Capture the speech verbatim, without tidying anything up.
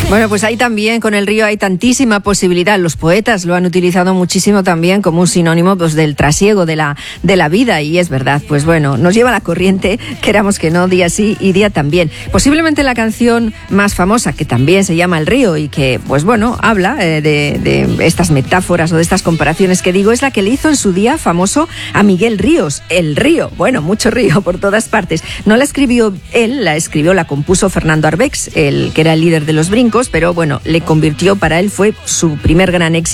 Bueno, pues ahí también, con el río hay tantísima posibilidad. Los poetas lo han utilizado muchísimo también como un sinónimo pues, del trasiego de la, de la vida, y es verdad. Pues bueno, nos lleva la corriente, queramos que no, día sí y día también. Posiblemente la canción más famosa, que también se llama El río y que, pues bueno, habla eh, de, de estas metáforas o de estas comparaciones que digo, es la que le hizo en su día famoso a Miguel Ríos, El río. Bueno, mucho río por todas partes. No la escribió él, la escribió, la compuso Fernando Arbex, el que era el líder de Los Brincos, pero bueno, le convirtió, para él fue su primer gran éxito.